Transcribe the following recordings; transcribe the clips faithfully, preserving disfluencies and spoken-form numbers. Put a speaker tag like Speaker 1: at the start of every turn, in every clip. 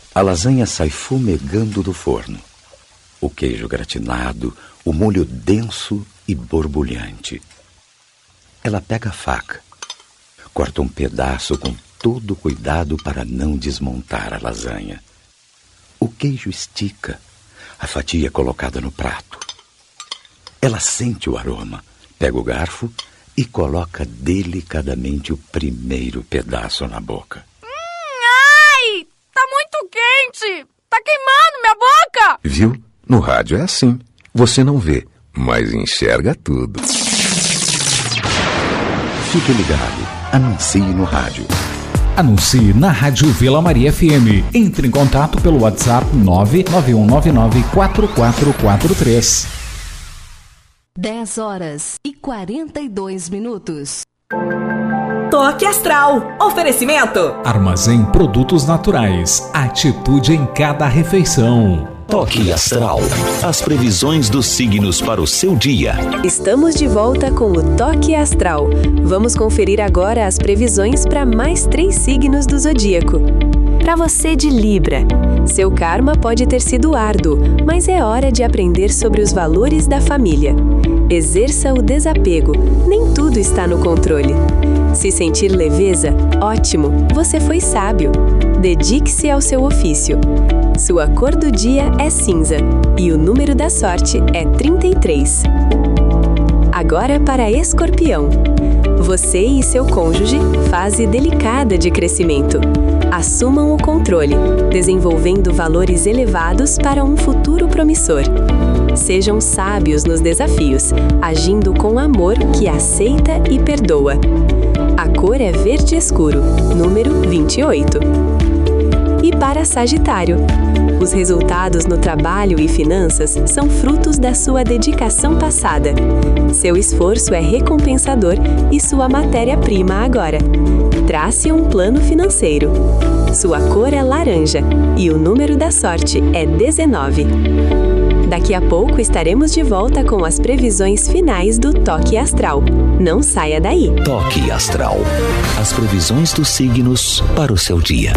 Speaker 1: A lasanha sai fumegando do forno. O queijo gratinado, o molho denso e borbulhante. Ela pega a faca, corta um pedaço com todo cuidado para não desmontar a lasanha. O queijo estica, a fatia é colocada no prato. Ela sente o aroma, pega o garfo e coloca delicadamente o primeiro pedaço na boca.
Speaker 2: Hum, ai! Tá muito quente! Tá queimando minha boca!
Speaker 3: Viu? No rádio é assim. Você não vê, mas enxerga tudo.
Speaker 1: Fique ligado. Anuncie no rádio.
Speaker 4: Anuncie na Rádio Vila Maria F M. Entre em contato pelo WhatsApp nove nove um nove nove quatro quatro quatro três.
Speaker 5: dez horas e quarenta e dois minutos.
Speaker 6: Toque Astral. Oferecimento.
Speaker 4: Armazém Produtos Naturais. Atitude em cada refeição.
Speaker 7: Toque Astral. As previsões dos signos para o seu dia.
Speaker 8: Estamos de volta com o Toque Astral. Vamos conferir agora as previsões para mais três signos do zodíaco. Para você de Libra, seu karma pode ter sido árduo, mas é hora de aprender sobre os valores da família. Exerça o desapego, nem tudo está no controle. Se sentir leveza, ótimo, você foi sábio. Dedique-se ao seu ofício. Sua cor do dia é cinza e o número da sorte é trinta e três. Agora para Escorpião. Você e seu cônjuge, fase delicada de crescimento. Assumam o controle, desenvolvendo valores elevados para um futuro promissor. Sejam sábios nos desafios, agindo com amor que aceita e perdoa. A cor é verde escuro, número vinte e oito. E para Sagitário, os resultados no trabalho e finanças são frutos da sua dedicação passada. Seu esforço é recompensador e sua matéria-prima agora. Trace um plano financeiro. Sua cor é laranja e o número da sorte é dezenove. Daqui a pouco estaremos de volta com as previsões finais do Toque Astral. Não saia daí.
Speaker 7: Toque Astral. As previsões dos signos para o seu dia.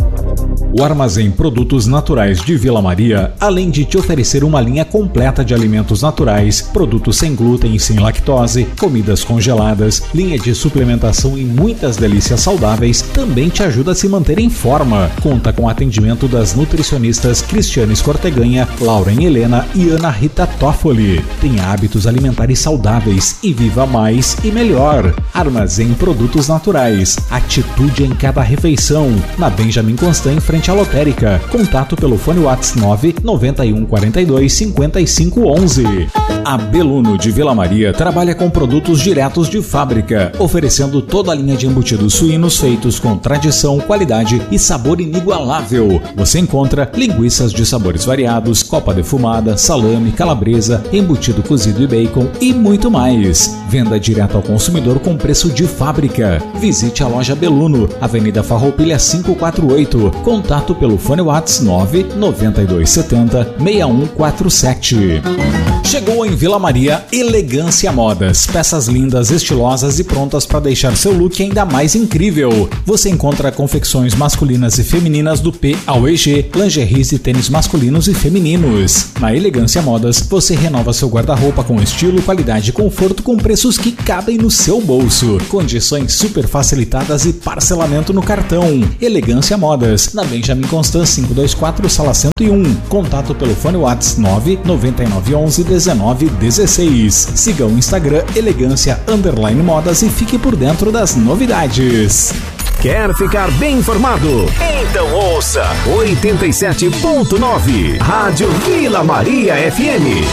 Speaker 4: O Armazém Produtos Naturais de Vila Maria, além de te oferecer uma linha completa de alimentos naturais, produtos sem glúten e sem lactose, comidas congeladas, linha de suplementação e muitas delícias saudáveis, também te ajuda a se manter em forma. Conta com atendimento das nutricionistas Cristiane Escorteganha, Lauren Helena e Ana Rita Toffoli. Tenha hábitos alimentares saudáveis e viva mais e melhor. Armazém Produtos Naturais. Atitude em cada refeição. Na Benjamin Constant, em frente à lotérica. Contato pelo fone WhatsApp nove nove um quatro dois cinco cinco um um. A Beluno de Vila Maria trabalha com produtos diretos de fábrica, oferecendo toda a linha de embutidos suínos feitos com tradição, qualidade e sabor inigualável. Você encontra linguiças de sabores variados, copa defumada, salame, calabresa, embutido cozido e bacon e muito mais. Venda direto ao consumidor com preço de fábrica. Visite a loja Beluno, Avenida Farroupilha quinhentos e quarenta e oito. Contato pelo fone WhatsApp nove nove dois sete zero seis um quatro sete. Chegou em Vila Maria Elegância Modas. Peças lindas, estilosas e prontas para deixar seu look ainda mais incrível. Você encontra confecções masculinas e femininas do P ao E G, lingeries e tênis masculinos e femininos. Na Elegância Modas, você renova seu guarda-roupa com estilo, qualidade e conforto com preços que cabem no seu bolso. Condições super facilitadas e parcelamento no cartão. Elegância Modas, na Benjamin Constant quinhentos e vinte e quatro, sala cento e um. Contato pelo fone WhatsApp nove nove nove um um dezenove dezesseis. Siga o Instagram Elegância Underline Modas e fique por dentro das novidades.
Speaker 9: Quer ficar bem informado? Então ouça oitenta e sete ponto nove Rádio Vila Maria F M.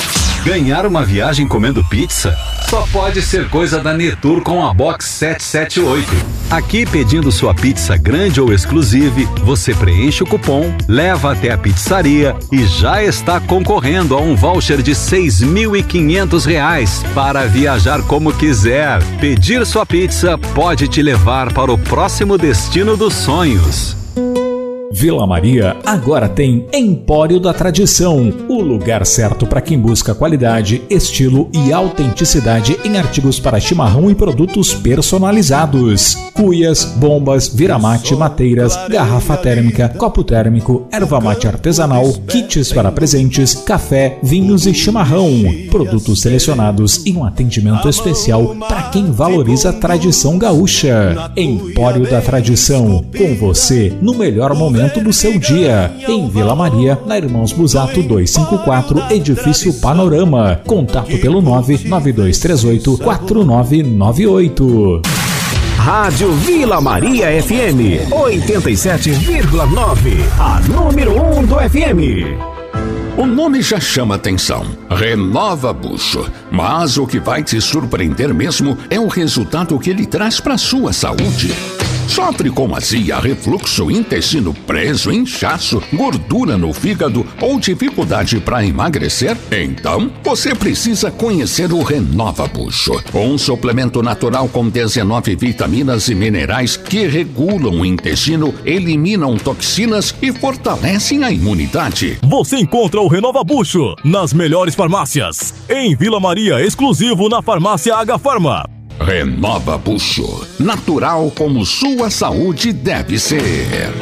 Speaker 10: Ganhar uma viagem comendo pizza? Só pode ser coisa da Netur com a Box sete sete oito. Aqui, pedindo sua pizza grande ou exclusive, você preenche o cupom, leva até a pizzaria e já está concorrendo a um voucher de seis mil e quinhentos reais para viajar como quiser. Pedir sua pizza pode te levar para o próximo destino dos sonhos.
Speaker 4: Vila Maria agora tem Empório da Tradição, o lugar certo para quem busca qualidade, estilo e autenticidade em artigos para chimarrão e produtos personalizados. Cuias, bombas, viramate, mateiras, garrafa térmica, copo térmico, erva mate artesanal, kits para presentes, café, vinhos e chimarrão. Produtos selecionados e um atendimento especial para quem valoriza a tradição gaúcha. Empório da Tradição, com você no melhor momento do seu dia, em Vila Maria, na Irmãos Busato duzentos e cinquenta e quatro, Edifício Panorama. Contato pelo nove nove dois três oito quatro nove nove oito.
Speaker 9: Rádio Vila Maria F M oitenta e sete vírgula nove, a número um do F M.
Speaker 11: O nome já chama atenção, Renova Bucho, mas o que vai te surpreender mesmo é o resultado que ele traz para sua saúde. Sofre com azia, refluxo, intestino preso, inchaço, gordura no fígado ou dificuldade para emagrecer? Então, você precisa conhecer o Renova Bucho, um suplemento natural com dezenove vitaminas e minerais que regulam o intestino, eliminam toxinas e fortalecem a imunidade.
Speaker 12: Você encontra o Renova Bucho nas melhores farmácias. Em Vila Maria, exclusivo na farmácia H Farma.
Speaker 11: Renova Bucho, natural como sua saúde deve ser.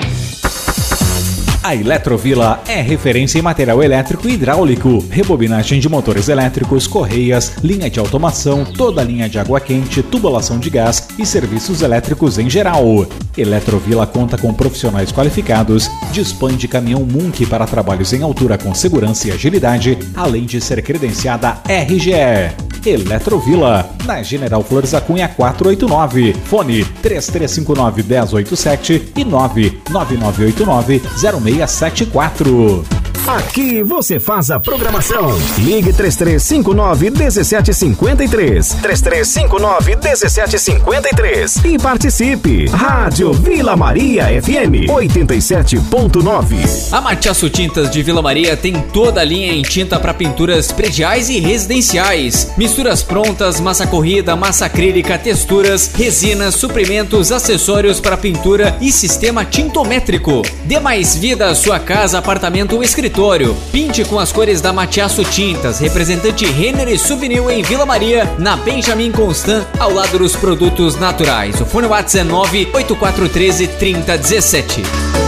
Speaker 4: A Eletrovila é referência em material elétrico e hidráulico, rebobinagem de motores elétricos, correias, linha de automação, toda a linha de água quente, tubulação de gás e serviços elétricos em geral. Eletrovila conta com profissionais qualificados, dispõe de caminhão Munk para trabalhos em altura com segurança e agilidade, além de ser credenciada R G E. Eletrovila, na General Flores da Cunha quatrocentos e oitenta e nove, fone três três cinco nove, um zero oito sete e nove nove nove oito nove, zero seis sete quatro.
Speaker 9: Aqui você faz a programação. Ligue três três cinco nove, um sete cinco três, três três cinco nove, um sete cinco três e participe. Rádio Vila Maria F M oitenta e sete ponto nove.
Speaker 13: A Matiaço Tintas de Vila Maria tem toda a linha em tinta para pinturas prediais e residenciais. Misturas prontas, massa corrida, massa acrílica, texturas, resinas, suprimentos, acessórios para pintura e sistema tintométrico. Dê mais vida à sua casa, apartamento ou escritório. Pinte com as cores da Matiaço Tintas, representante Renner e Souvenir em Vila Maria, na Benjamin Constant, ao lado dos produtos naturais. O fone WhatsApp é nove oito quatro um três, três zero um sete.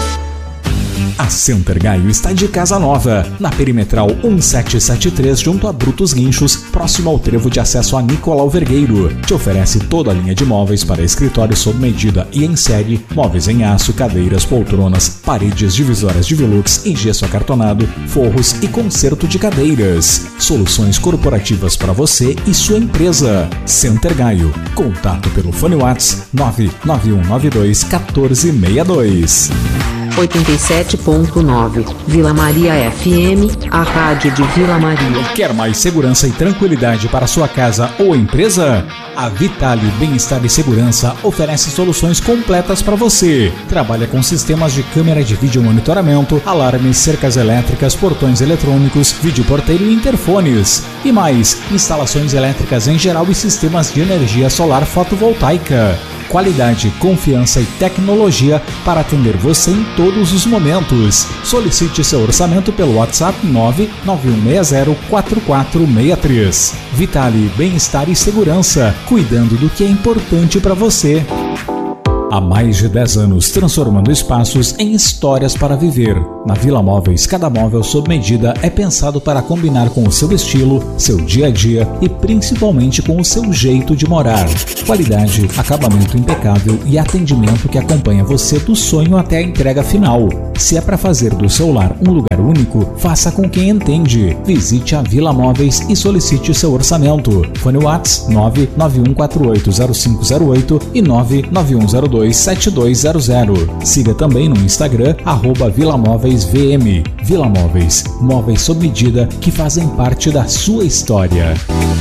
Speaker 4: A Center Gaio está de casa nova, na Perimetral cento e setenta e três, junto a Brutos Guinchos, próximo ao trevo de acesso a Nicolau Vergueiro. Te oferece toda a linha de móveis para escritório sob medida e em série, móveis em aço, cadeiras, poltronas, paredes divisórias de Velux em gesso acartonado, forros e conserto de cadeiras. Soluções corporativas para você e sua empresa. Center Gaio. Contato pelo fone WhatsApp nove nove um nove dois um quatro seis dois.
Speaker 14: oitenta e sete ponto nove, Vila Maria F M, a rádio de Vila Maria.
Speaker 4: Quer mais segurança e tranquilidade para sua casa ou empresa? A Vitale Bem-Estar e Segurança oferece soluções completas para você. Trabalha com sistemas de câmera de vídeo monitoramento, alarmes, cercas elétricas, portões eletrônicos, vídeo porteiro e interfones. E mais, instalações elétricas em geral e sistemas de energia solar fotovoltaica. Qualidade, confiança e tecnologia para atender você em todos os momentos. Solicite seu orçamento pelo WhatsApp nove nove um seis zero quatro quatro seis três. Vitale Bem-Estar e Segurança, cuidando do que é importante para você. Há mais de dez anos, transformando espaços em histórias para viver. Na Vila Móveis, cada móvel sob medida é pensado para combinar com o seu estilo, seu dia a dia e principalmente com o seu jeito de morar. Qualidade, acabamento impecável e atendimento que acompanha você do sonho até a entrega final. Se é para fazer do seu lar um lugar único, faça com quem entende. Visite a Vila Móveis e solicite seu orçamento. Fone WhatsApp nove nove um quatro oito zero cinco zero oito e nove nove um zero dois sete dois zero zero. Siga também no Instagram, arroba Vila Móveis V M. Vila Móveis, móveis sob medida que fazem parte da sua história.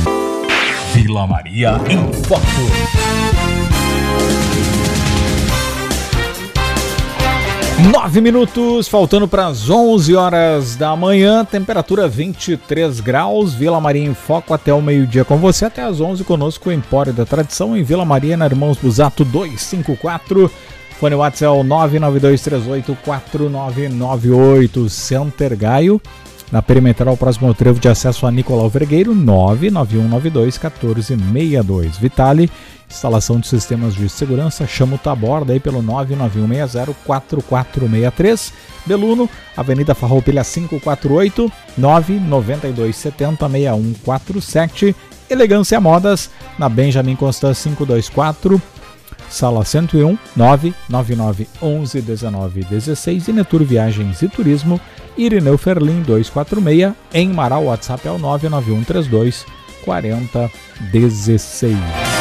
Speaker 4: Vila Maria em Foco. Nove minutos, faltando para as onze horas da manhã, temperatura vinte e três graus, Vila Maria em Foco até o meio-dia com você, até às onze conosco, o Empório da Tradição em Vila Maria, na Irmãos Busato duzentos e cinquenta e quatro, Fone WhatsApp é o nove nove dois três oito quatro nove nove oito. Center Gaio, na Perimetral, próximo ao trevo de acesso a Nicolau Vergueiro, nove nove um nove dois um quatro seis dois. Vitale, instalação de sistemas de segurança, chama o Taborda aí pelo nove nove um seis zero quatro quatro seis três. Beluno, Avenida Farroupilha quinhentos e quarenta e oito, nove nove dois sete zero seis um quatro sete. Elegância Modas, na Benjamin Constant quinhentos e vinte e quatro, sala cento e um, nove nove nove onze dezenove dezesseis. E Netur Viagens e Turismo, Irineu Ferlin duzentos e quarenta e seis, em Marau. WhatsApp é o nove nove um três dois quatro zero um seis.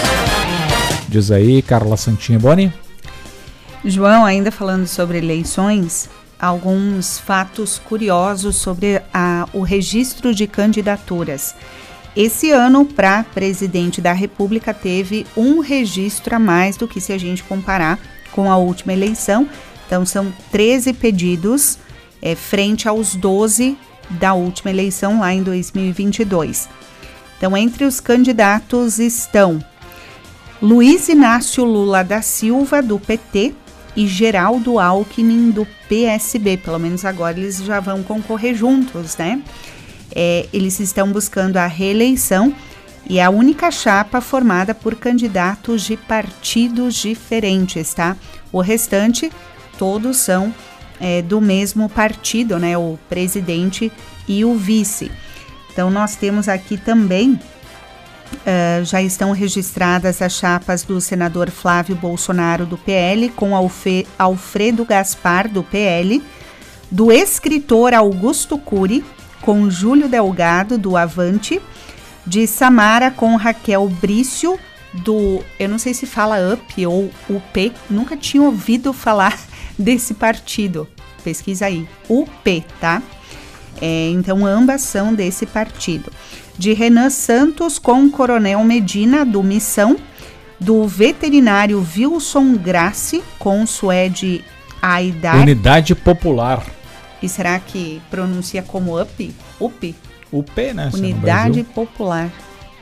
Speaker 4: Diz aí, Carla Santinha Boni.
Speaker 15: João, ainda falando sobre eleições, alguns fatos curiosos sobre a, o registro de candidaturas. Esse ano, para presidente da República, teve um registro a mais do que se a gente comparar com a última eleição. Então, são treze pedidos, é, frente aos doze da última eleição, lá em dois mil e vinte e dois. Então, entre os candidatos estão Luiz Inácio Lula da Silva, do P T, e Geraldo Alckmin, do P S B. Pelo menos agora eles já vão concorrer juntos, né? É, eles estão buscando a reeleição e é a única chapa formada por candidatos de partidos diferentes, tá? O restante, todos são é, do mesmo partido, né? O presidente e o vice. Então, nós temos aqui também, uh, já estão registradas as chapas do senador Flávio Bolsonaro, do P L, com Alfe, Alfredo Gaspar, do P L, do escritor Augusto Cury, com Júlio Delgado, do Avante, de Samara com Raquel Brício, do, eu não sei se fala U P ou U P, nunca tinha ouvido falar desse partido, pesquisa aí, U P, tá? É, então, ambas são desse partido. De Renan Santos com Coronel Medina, do Missão, do veterinário Wilson Grassi, com Suede Aidar.
Speaker 4: Unidade Popular.
Speaker 15: E será que pronuncia como U P? U P?
Speaker 4: U P, né?
Speaker 15: Unidade Popular.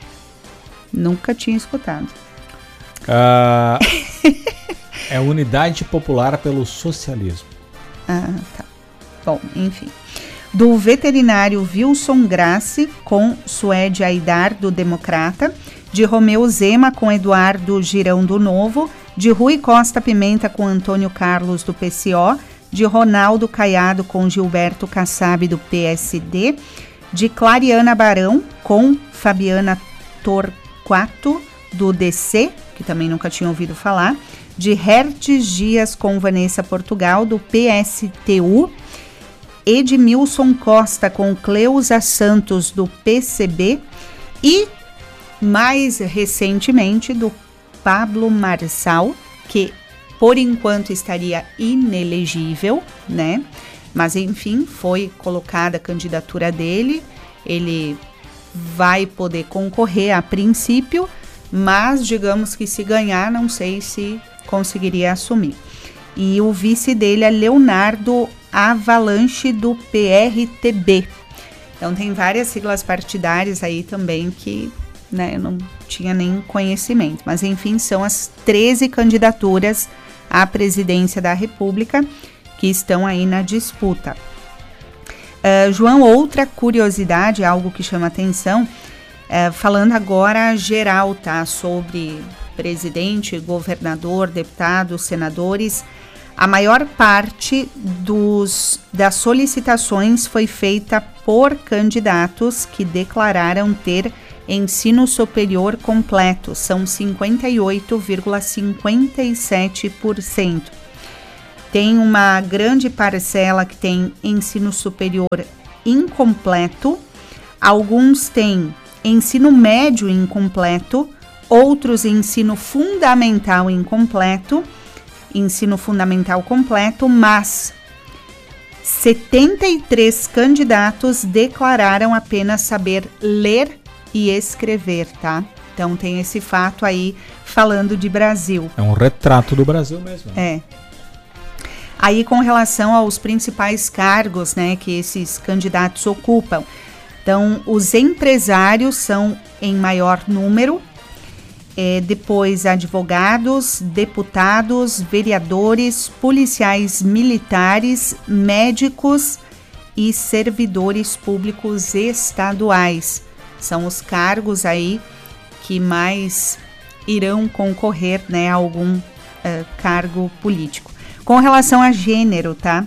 Speaker 15: Nunca tinha escutado.
Speaker 4: Uh, é Unidade Popular pelo Socialismo.
Speaker 15: Ah, tá. Bom, enfim. Do veterinário Wilson Grassi com Suede Aidar, do Democrata. De Romeu Zema com Eduardo Girão, do Novo. De Rui Costa Pimenta com Antônio Carlos, do P C O. De Ronaldo Caiado com Gilberto Kassab, do P S D, de Clariana Barão com Fabiana Torquato, do D C, que também nunca tinha ouvido falar, de Hertes Dias com Vanessa Portugal, do P S T U, Edmilson Costa com Cleusa Santos, do P C B, e, mais recentemente, do Pablo Marçal, que por enquanto estaria inelegível, né? Mas, enfim, foi colocada a candidatura dele. Ele vai poder concorrer a princípio, mas digamos que se ganhar, não sei se conseguiria assumir. E o vice dele é Leonardo Avalanche, do P R T B. Então, tem várias siglas partidárias aí também que, né, eu não tinha nem conhecimento. Mas, enfim, são as treze candidaturas à presidência da República que estão aí na disputa. Uh, João, outra curiosidade, algo que chama atenção, uh, falando agora geral, tá, sobre presidente, governador, deputados, senadores, a maior parte dos, das solicitações foi feita por candidatos que declararam ter ensino superior completo, são cinquenta e oito vírgula cinquenta e sete por cento. Tem uma grande parcela que tem ensino superior incompleto, alguns têm ensino médio incompleto, outros ensino fundamental incompleto, ensino fundamental completo, mas setenta e três candidatos declararam apenas saber ler e escrever, tá? Então tem esse fato aí falando de Brasil.
Speaker 4: É um retrato do Brasil mesmo.
Speaker 15: Né? É. Aí com relação aos principais cargos, né, que esses candidatos ocupam. Então os empresários são em maior número. É, depois, advogados, deputados, vereadores, policiais militares, médicos e servidores públicos estaduais. São os cargos aí que mais irão concorrer, né, a algum uh, cargo político. Com relação a gênero, tá?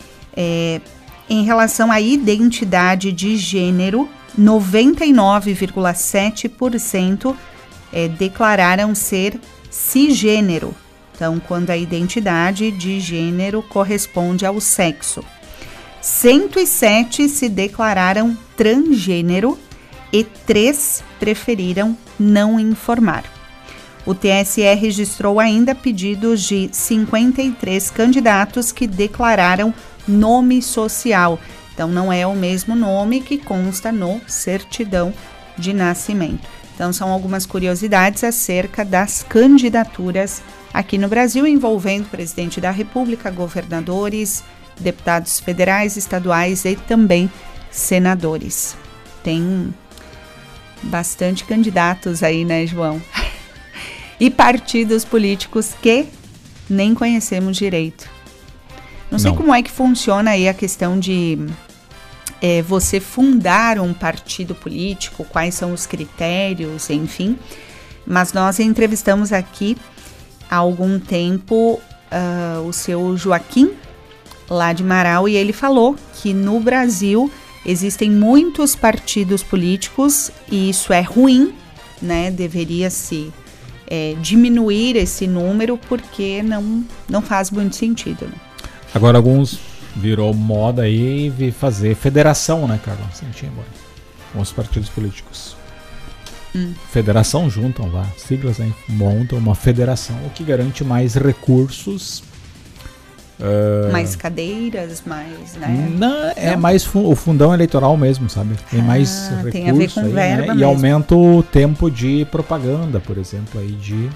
Speaker 15: É, em relação à identidade de gênero, noventa e nove vírgula sete por cento é, declararam ser cisgênero. Então, quando a identidade de gênero corresponde ao sexo. cento e sete se declararam transgênero e três preferiram não informar. O T S E registrou ainda pedidos de cinquenta e três candidatos que declararam nome social. Então, não é o mesmo nome que consta no certidão de nascimento. Então, são algumas curiosidades acerca das candidaturas aqui no Brasil, envolvendo o presidente da República, governadores, deputados federais, estaduais e também senadores. Tem bastante candidatos aí, né, João? E partidos políticos que nem conhecemos direito. Não sei Não. como é que funciona aí a questão de é, você fundar um partido político, quais são os critérios, enfim. Mas nós entrevistamos aqui há algum tempo uh, o seu Joaquim, lá de Marau, e ele falou que no Brasil existem muitos partidos políticos e isso é ruim, né? Deveria se é, diminuir esse número porque não, não faz muito sentido, né?
Speaker 4: Agora alguns virou moda aí de fazer federação, né, Carla? Santinha, com os partidos políticos. Hum. Federação juntam lá, siglas, né? Montam uma federação, o que garante mais recursos. Uh,
Speaker 15: mais cadeiras, mais, né?
Speaker 4: Não, é não? mais fu- o fundão eleitoral mesmo, sabe? Tem ah, mais recursos tem a ver com aí, verba, né? E aumenta o tempo de propaganda, por exemplo, aí de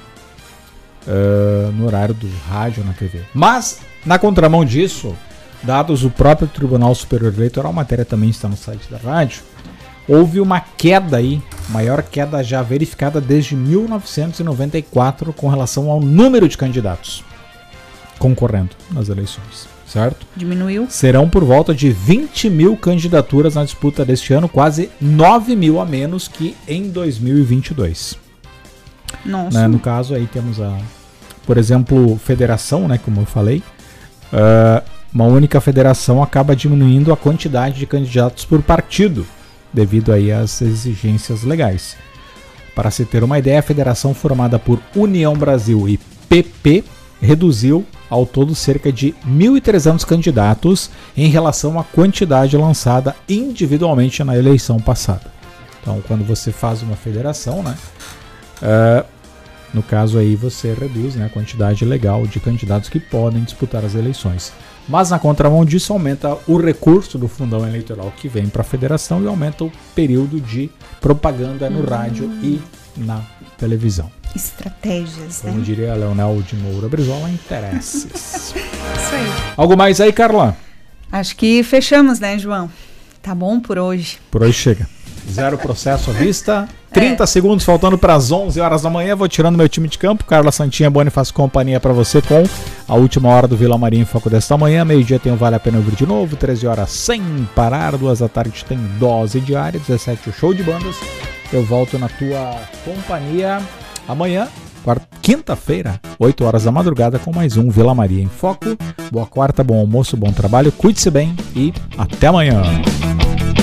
Speaker 4: uh, no horário do rádio na T V. Mas, na contramão disso, dados do próprio Tribunal Superior Eleitoral, a matéria também está no site da rádio, houve uma queda aí, maior queda já verificada desde mil novecentos e noventa e quatro com relação ao número de candidatos concorrendo nas eleições, certo?
Speaker 15: Diminuiu.
Speaker 4: Serão por volta de vinte mil candidaturas na disputa deste ano, quase nove mil a menos que em dois mil e vinte e dois.
Speaker 15: Nossa.
Speaker 4: Né? No caso aí temos a, por exemplo, federação, né, como eu falei, uh, uma única federação acaba diminuindo a quantidade de candidatos por partido, devido aí às exigências legais. Para se ter uma ideia, a federação formada por União Brasil e P P reduziu ao todo cerca de mil e trezentos candidatos em relação à quantidade lançada individualmente na eleição passada. Então, quando você faz uma federação, né, uh, no caso aí você reduz, né, a quantidade legal de candidatos que podem disputar as eleições. Mas na contramão disso aumenta o recurso do fundão eleitoral que vem para a federação e aumenta o período de propaganda no hum. rádio e na televisão.
Speaker 15: Estratégias,
Speaker 4: Como
Speaker 15: né?
Speaker 4: diria Leonel de Moura Brizola, interesses.
Speaker 15: Isso aí.
Speaker 4: Algo mais aí, Carla?
Speaker 15: Acho que fechamos, né, João? Tá bom por hoje.
Speaker 4: Por hoje chega. Zero processo à vista. trinta é. segundos faltando para as onze horas da manhã. Vou tirando meu time de campo. Carla Santinha Boni faz companhia para você com a última hora do Vila Maria em Foco desta manhã. Meio-dia tem o Vale a Pena Ouvir de novo. treze horas sem parar. duas da tarde tem dose diária. dezessete o show de bandas. Eu volto na tua companhia amanhã, quarta, quinta-feira, oito horas da madrugada, com mais um Vila Maria em Foco. Boa quarta, bom almoço, bom trabalho. Cuide-se bem e até amanhã.